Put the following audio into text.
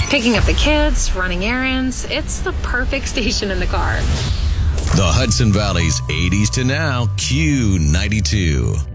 Picking up the kids, running errands, it's the perfect station in the car. The Hudson Valley's 80s to now Q92.